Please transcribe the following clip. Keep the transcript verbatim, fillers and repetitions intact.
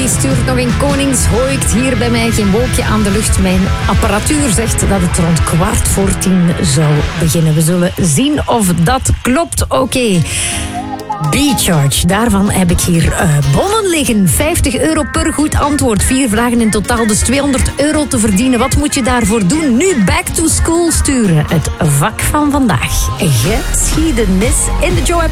stuurt nog in Koningshooikt. Hier bij mij geen wolkje aan de lucht. Mijn apparatuur zegt dat het rond kwart voor tien zou beginnen. We zullen zien of dat klopt. Oké. Okay. B-Charge, daarvan heb ik hier uh, bonnen liggen. vijftig euro per goed antwoord. Vier vragen in totaal, dus tweehonderd euro te verdienen. Wat moet je daarvoor doen? Nu back to school sturen. Het vak van vandaag. Geschiedenis in de Joe